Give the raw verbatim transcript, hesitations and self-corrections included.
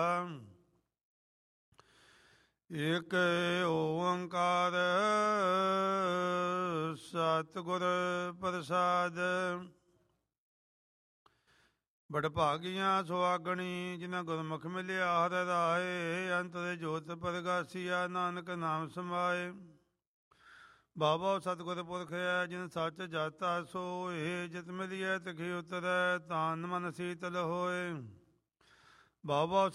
ਏਕ ਓੰਕਾਰ ਸਤਿਗੁਰ ਪ੍ਰਸਾਦ। ਬਡਭਾਗੀਆਂ ਸੁਆਗਣੀ ਜਿਨ੍ਹਾਂ ਗੁਰਮੁਖ ਮਿਲਿਆ ਹਰਿ ਰਾਏ। ਅੰਤ ਦੇ ਜੋਤ ਪ੍ਰਗਾਸੀਆ ਨਾਨਕ ਨਾਮ ਸਮਾਏ। ਬਾਬਾ ਸਤਿਗੁਰ ਪੁਰਖ ਹੈ ਜਿਨ ਸੱਚ ਜਾਤਾ ਸੋਏ। ਜਿਤ ਮਿਲਿਆ ਤਿਖਿ ਉਤਰੈ ਤਾਨ ਮਨ ਸੀਤਲ ਹੋਏ। ਬਾਬਾ